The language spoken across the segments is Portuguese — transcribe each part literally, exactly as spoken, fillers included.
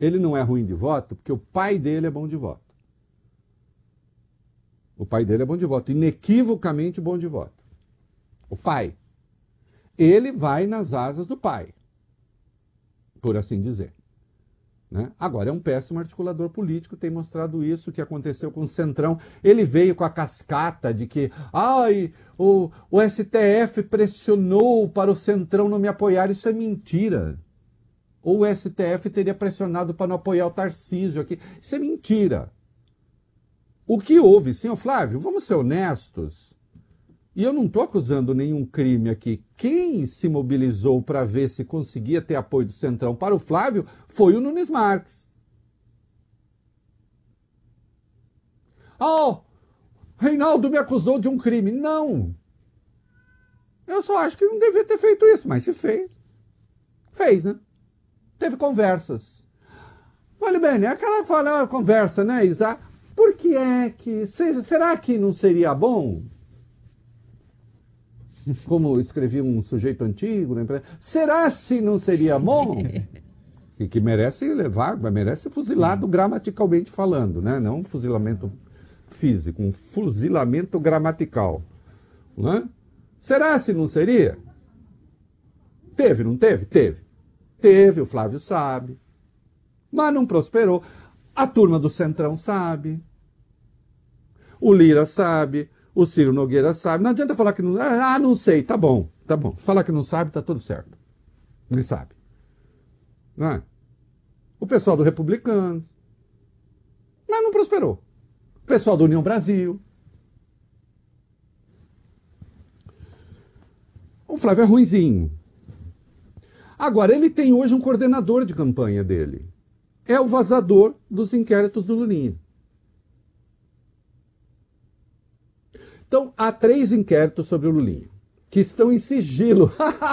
Ele não é ruim de voto porque o pai dele é bom de voto. O pai dele é bom de voto, inequivocamente bom de voto. O pai. Ele vai nas asas do pai, por assim dizer. Né? Agora, é um péssimo articulador político, tem mostrado isso, o que aconteceu com o Centrão. Ele veio com a cascata de que ai, o, o S T F pressionou para o Centrão não me apoiar. Isso é mentira. Ou o S T F teria pressionado para não apoiar o Tarcísio aqui. Isso é mentira. O que houve, senhor Flávio, vamos ser honestos, e eu não estou acusando nenhum crime aqui. Quem se mobilizou para ver se conseguia ter apoio do Centrão para o Flávio foi o Nunes Marques. Oh, Reinaldo me acusou de um crime. Não. Eu só acho que não devia ter feito isso, mas se fez. Fez, né? Teve conversas. Olha bem, é aquela fala, conversa, né, Isa? Por que é que... Será que não seria bom? Como escrevia um sujeito antigo, né? Será se não seria bom? E que merece levar, merece ser fuzilado gramaticalmente falando, né? Não um fuzilamento físico, um fuzilamento gramatical. Né? Será se não seria? Teve, não teve? Teve. Teve, o Flávio sabe. Mas não prosperou. A turma do Centrão sabe. O Lira sabe. O Ciro Nogueira sabe. Não adianta falar que não... Ah, não sei. Tá bom. Tá bom. Falar que não sabe, tá tudo certo. Ele sabe. Não é? O pessoal do Republicano. Mas não prosperou. O pessoal da União Brasil. O Flávio é ruinzinho. Agora, ele tem hoje um coordenador de campanha dele. É o vazador dos inquéritos do Lulinha. Então, há três inquéritos sobre o Lulinha, que estão em sigilo.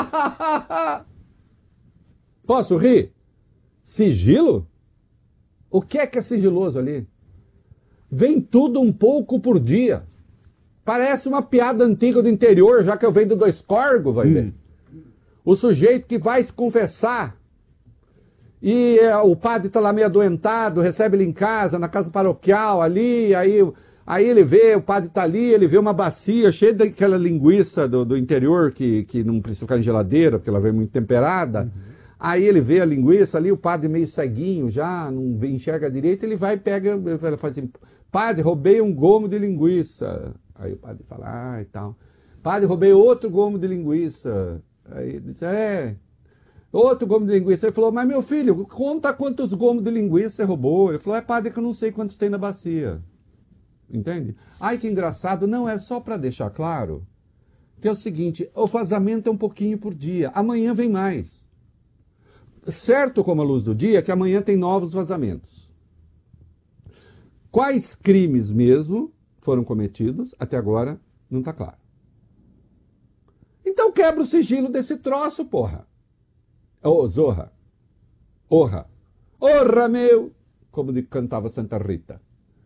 Posso rir? Sigilo? O que é que é sigiloso ali? Vem tudo um pouco por dia. Parece uma piada antiga do interior, já que eu venho do Dois Corgos, vai ver. Hum. O sujeito que vai se confessar e é, o padre está lá meio adoentado, recebe ele em casa, na casa paroquial ali, aí, aí ele vê, o padre está ali, ele vê uma bacia cheia daquela linguiça do, do interior que, que não precisa ficar em geladeira, porque ela vem muito temperada. Uhum. Aí ele vê a linguiça ali, o padre meio ceguinho já, não enxerga direito, ele vai e pega, ele fala assim, padre, roubei um gomo de linguiça. Aí o padre fala, ah, e tal. Padre, roubei outro gomo de linguiça. Aí ele disse, é, outro gomo de linguiça. Ele falou, mas meu filho, conta quantos gomos de linguiça você roubou. Ele falou, é padre que eu não sei quantos tem na bacia. Entende? Ai, que engraçado. Não, é só para deixar claro que é o seguinte, o vazamento é um pouquinho por dia. Amanhã vem mais. Certo como a luz do dia que amanhã tem novos vazamentos. Quais crimes mesmo foram cometidos, até agora não está claro. Então quebra o sigilo desse troço, porra. Ô, oh, Zorra. Orra. Orra, meu! Como cantava Santa Rita.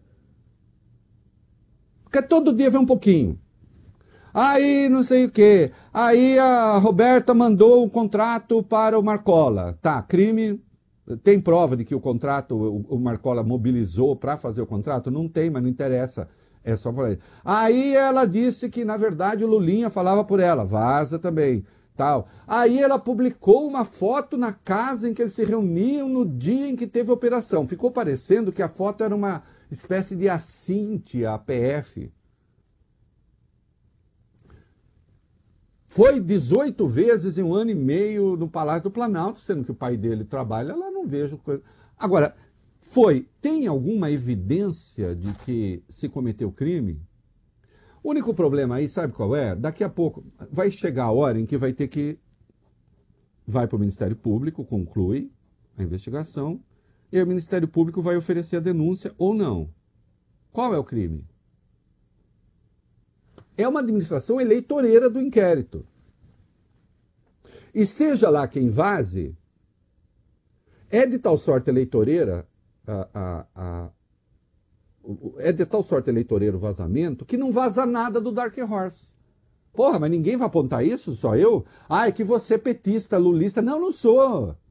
Porque todo dia vem um pouquinho. Aí não sei o quê. Aí a Roberta mandou um contrato para o Marcola. Tá, crime... Tem prova de que o contrato, o Marcola mobilizou para fazer o contrato? Não tem, mas não interessa. É só falar. Aí ela disse que, na verdade, o Lulinha falava por ela. Vaza também. Tal. Aí ela publicou uma foto na casa em que eles se reuniam no dia em que teve a operação. Ficou parecendo que a foto era uma espécie de assinte à P F. Foi dezoito vezes em um ano e meio no Palácio do Planalto, sendo que o pai dele trabalha lá, não vejo coisa. Agora, foi, tem alguma evidência de que se cometeu crime? O único problema aí, sabe qual é? Daqui a pouco vai chegar a hora em que vai ter que... Vai para o Ministério Público, conclui a investigação, e o Ministério Público vai oferecer a denúncia ou não. Qual é o crime? É uma administração eleitoreira do inquérito. E seja lá quem vaze, é de tal sorte eleitoreira, a, a, a, é de tal sorte eleitoreiro o vazamento, que não vaza nada do Dark Horse. Porra, mas ninguém vai apontar isso, só eu? Ah, é que você é petista, lulista. Não, não sou.